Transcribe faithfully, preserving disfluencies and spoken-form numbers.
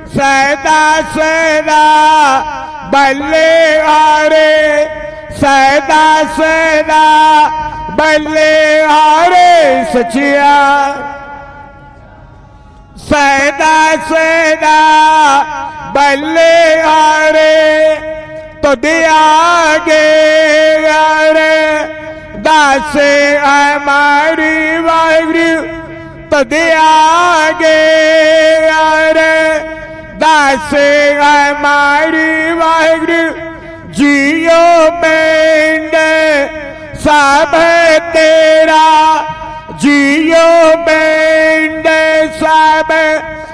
सदा सदा बल्लेहारे सदा सदा बल्लेहारे सचिया सदा सदा बल्लेहारे तुद आगे यारे दासे हमारी वागरू तुद आगे यारे दासे हमारी वागरू जियो मेंढ सब तेरा जियो मेंढ सब